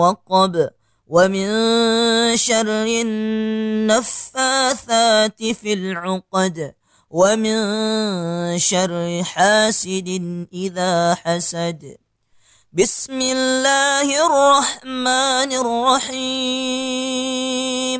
وقب ومن شر النفاثات في العقد ومن شر حاسد إذا حسد. بسم الله الرحمن الرحيم.